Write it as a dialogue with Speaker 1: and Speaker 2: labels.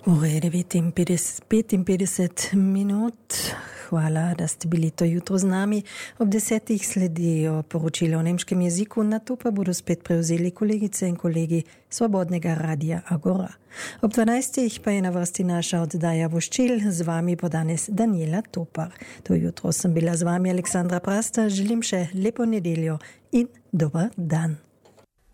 Speaker 1: Ure je 55 minut. Hvala, da ste bili to jutro z nami. Ob 10. sledijo poročila o nemškem jeziku, na to pa bodo spet prevzeli kolegice in kolegi Svobodnega radija Agora. Ob 12. pa je na vrsti naša oddaja Voščil, z vami bo danes Daniela Topar. To jutro sem bila z vami Aleksandra Prasta, želim še lepo nedeljo in dober dan.